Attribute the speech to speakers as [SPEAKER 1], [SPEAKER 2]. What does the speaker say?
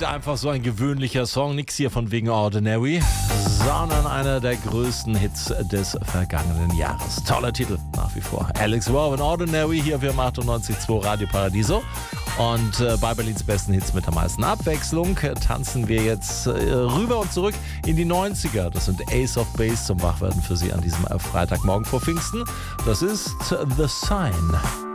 [SPEAKER 1] einfach so ein gewöhnlicher Song, nix hier von wegen Ordinary, sondern einer der größten Hits des vergangenen Jahres. Toller Titel nach wie vor. Alex Warren, Ordinary, hier für 98.2 Radio Paradiso. Und bei Berlins besten Hits mit der meisten Abwechslung tanzen wir jetzt rüber und zurück in die 90er. Das sind Ace of Base zum Wachwerden für Sie an diesem Freitagmorgen vor Pfingsten. Das ist The Sign.